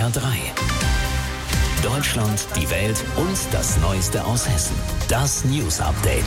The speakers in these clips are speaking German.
HR3. Deutschland, die Welt und das Neueste aus Hessen. Das News Update.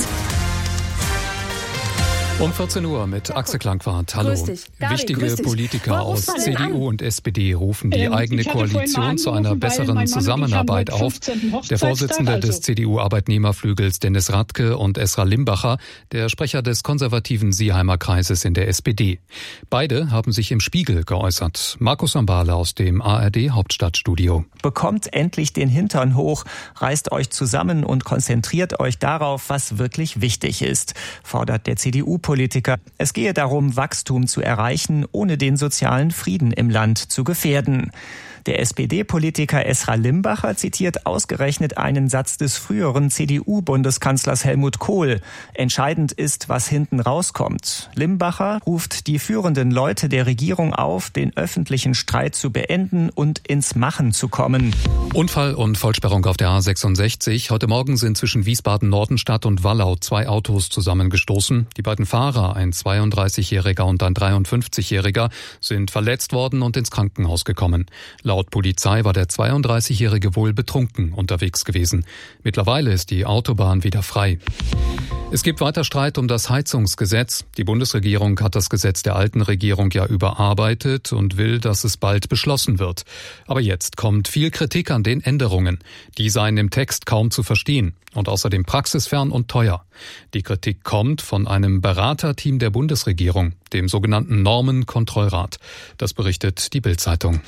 Um 14 Uhr mit Axel Klangwart. Hallo. Wichtige Politiker aus CDU und SPD rufen die eigene Koalition zu einer besseren Zusammenarbeit auf. Der Vorsitzende des CDU-Arbeitnehmerflügels Dennis Radke und Esra Limbacher, der Sprecher des konservativen Seeheimer Kreises in der SPD. Beide haben sich im Spiegel geäußert. Markus Sambale aus dem ARD-Hauptstadtstudio. Bekommt endlich den Hintern hoch, reißt euch zusammen und konzentriert euch darauf, was wirklich wichtig ist, fordert der CDU-Politiker. Es gehe darum, Wachstum zu erreichen, ohne den sozialen Frieden im Land zu gefährden. Der SPD-Politiker Esra Limbacher zitiert ausgerechnet einen Satz des früheren CDU-Bundeskanzlers Helmut Kohl. Entscheidend ist, was hinten rauskommt. Limbacher ruft die führenden Leute der Regierung auf, den öffentlichen Streit zu beenden und ins Machen zu kommen. Unfall und Vollsperrung auf der A66. Heute Morgen sind zwischen Wiesbaden-Nordenstadt und Wallau 2 Autos zusammengestoßen. Die beiden Fahrer, ein 32-Jähriger und ein 53-Jähriger, sind verletzt worden und ins Krankenhaus gekommen. Laut Polizei war der 32-Jährige wohl betrunken unterwegs gewesen. Mittlerweile ist die Autobahn wieder frei. Es gibt weiter Streit um das Heizungsgesetz. Die Bundesregierung hat das Gesetz der alten Regierung ja überarbeitet und will, dass es bald beschlossen wird. Aber jetzt kommt viel Kritik an den Änderungen. Die seien im Text kaum zu verstehen und außerdem praxisfern und teuer. Die Kritik kommt von einem Beraterteam der Bundesregierung, dem sogenannten Normenkontrollrat. Das berichtet die Bild-Zeitung.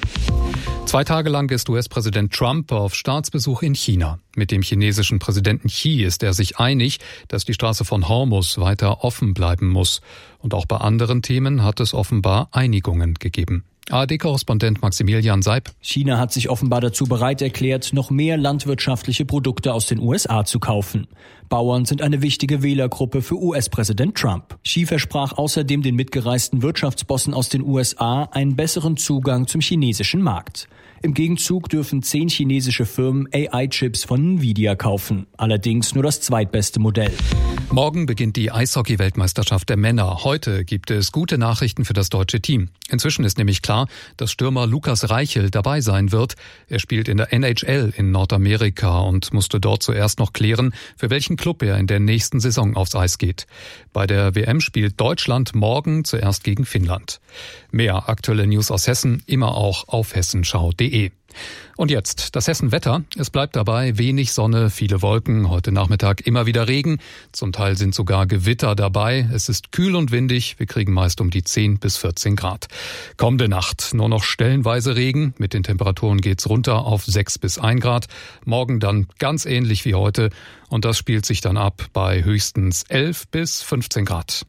2 Tage lang ist US-Präsident Trump auf Staatsbesuch in China. Mit dem chinesischen Präsidenten Xi ist er sich einig, dass die Straße von Hormuz weiter offen bleiben muss. Und auch bei anderen Themen hat es offenbar Einigungen gegeben. ARD-Korrespondent Maximilian Seib. China hat sich offenbar dazu bereit erklärt, noch mehr landwirtschaftliche Produkte aus den USA zu kaufen. Bauern sind eine wichtige Wählergruppe für US-Präsident Trump. Xi versprach außerdem den mitgereisten Wirtschaftsbossen aus den USA einen besseren Zugang zum chinesischen Markt. Im Gegenzug dürfen 10 chinesische Firmen AI-Chips von Nvidia kaufen. Allerdings nur das zweitbeste Modell. Morgen beginnt die Eishockey-Weltmeisterschaft der Männer. Heute gibt es gute Nachrichten für das deutsche Team. Inzwischen ist nämlich klar, dass Stürmer Lukas Reichel dabei sein wird. Er spielt in der NHL in Nordamerika und musste dort zuerst noch klären, für welchen Club er in der nächsten Saison aufs Eis geht. Bei der WM spielt Deutschland morgen zuerst gegen Finnland. Mehr aktuelle News aus Hessen immer auch auf hessenschau.de. Und jetzt das Hessen-Wetter. Es bleibt dabei wenig Sonne, viele Wolken. Heute Nachmittag immer wieder Regen. Zum Teil sind sogar Gewitter dabei. Es ist kühl und windig. Wir kriegen meist um die 10 bis 14 Grad. Kommende Nacht nur noch stellenweise Regen. Mit den Temperaturen geht's runter auf 6 bis 1 Grad. Morgen dann ganz ähnlich wie heute. Und das spielt sich dann ab bei höchstens 11 bis 15 Grad.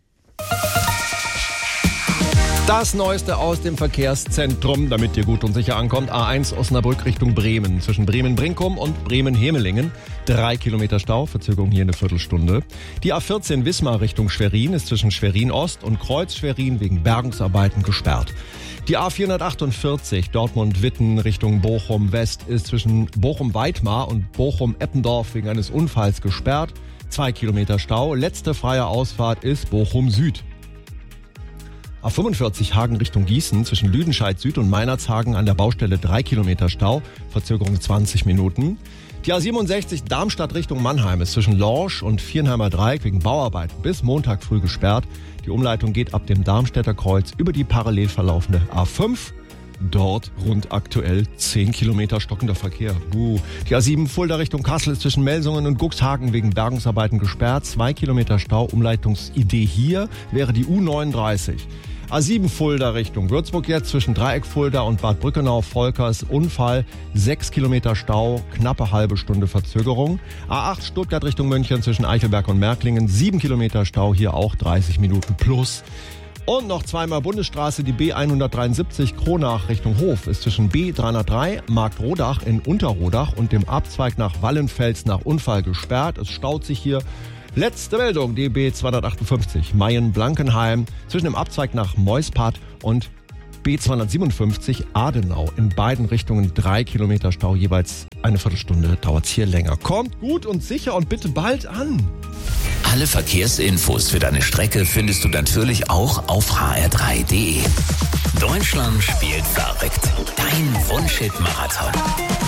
Das Neueste aus dem Verkehrszentrum, damit ihr gut und sicher ankommt. A1 Osnabrück Richtung Bremen. Zwischen Bremen-Brinkum und Bremen-Hemelingen. 3 Kilometer Stau, Verzögerung hier eine Viertelstunde. Die A14 Wismar Richtung Schwerin ist zwischen Schwerin-Ost und Kreuz-Schwerin wegen Bergungsarbeiten gesperrt. Die A448 Dortmund-Witten Richtung Bochum-West ist zwischen Bochum-Weitmar und Bochum-Eppendorf wegen eines Unfalls gesperrt. 2 Kilometer Stau. Letzte freie Ausfahrt ist Bochum-Süd. A45 Hagen Richtung Gießen zwischen Lüdenscheid Süd und Meinerzhagen an der Baustelle 3 Kilometer Stau, Verzögerung 20 Minuten. Die A67 Darmstadt Richtung Mannheim ist zwischen Lorsch und Viernheimer Dreieck wegen Bauarbeiten bis Montag früh gesperrt. Die Umleitung geht ab dem Darmstädter Kreuz über die parallel verlaufende A5. Dort rund aktuell 10 Kilometer stockender Verkehr. Die A7 Fulda Richtung Kassel ist zwischen Melsungen und Cuxhagen wegen Bergungsarbeiten gesperrt. 2 Kilometer Stau. Umleitungsidee hier wäre die U39. A7 Fulda Richtung Würzburg jetzt zwischen Dreieck Fulda und Bad Brückenau-Volkers Unfall. 6 Kilometer Stau, knappe halbe Stunde Verzögerung. A8 Stuttgart Richtung München zwischen Eichelberg und Märklingen. 7 Kilometer Stau, hier auch 30 Minuten plus. Und noch zweimal Bundesstraße, die B173 Kronach Richtung Hof ist zwischen B303 Marktrodach in Unterrodach und dem Abzweig nach Wallenfels nach Unfall gesperrt. Es staut sich hier. Letzte Meldung, die B258 Mayen-Blankenheim zwischen dem Abzweig nach Meuspad und B257 Adenau. In beiden Richtungen 3 Kilometer Stau, jeweils eine Viertelstunde dauert es hier länger. Kommt gut und sicher und bitte bald an. Alle Verkehrsinfos für deine Strecke findest du natürlich auch auf hr3.de. Deutschland spielt verrückt. Dein Wunschhit-Marathon.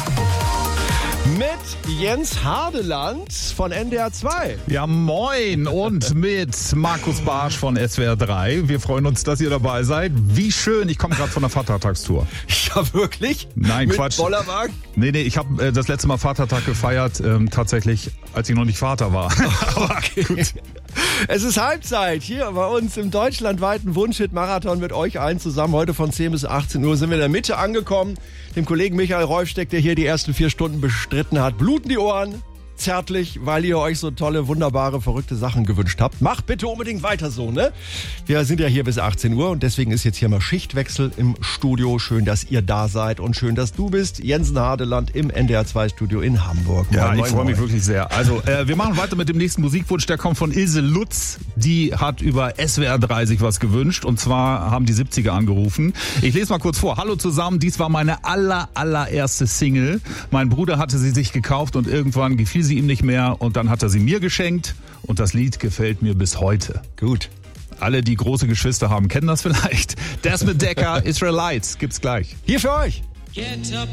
Mit Jens Hardeland von NDR 2. Ja, moin und mit Markus Barsch von SWR 3. Wir freuen uns, dass ihr dabei seid. Wie schön, ich komme gerade von der Vatertagstour. Ja, wirklich? Nein, mit Quatsch. Bollerwagen? Nee, ich habe das letzte Mal Vatertag gefeiert, tatsächlich, als ich noch nicht Vater war. Okay. Gut. Es ist Halbzeit hier bei uns im deutschlandweiten Wunschhit-Marathon mit euch allen zusammen. Heute von 10 bis 18 Uhr sind wir in der Mitte angekommen. Dem Kollegen Michael Reufsteck, der hier die ersten 4 Stunden bestritten hat, bluten die Ohren. Zärtlich, weil ihr euch so tolle, wunderbare, verrückte Sachen gewünscht habt. Macht bitte unbedingt weiter so, ne? Wir sind ja hier bis 18 Uhr und deswegen ist jetzt hier mal Schichtwechsel im Studio. Schön, dass ihr da seid und schön, dass du bist. Jensen Hardeland im NDR 2 Studio in Hamburg. Ja, moin, ich freue mich wirklich sehr. Also, wir machen weiter mit dem nächsten Musikwunsch. Der kommt von Ilse Lutz. Die hat über SWR 3 sich was gewünscht und zwar haben die 70er angerufen. Ich lese mal kurz vor. Hallo zusammen, dies war meine allererste Single. Mein Bruder hatte sie sich gekauft und irgendwann gefiel sie ihm nicht mehr und dann hat er sie mir geschenkt und das Lied gefällt mir bis heute. Gut. Alle, die große Geschwister haben, kennen das vielleicht. Desmond Decker, Israelites, gibt's gleich. Hier für euch. Get up